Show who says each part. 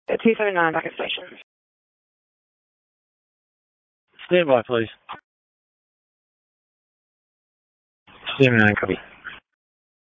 Speaker 1: 279 back at station.
Speaker 2: Stand by, please. 79, copy.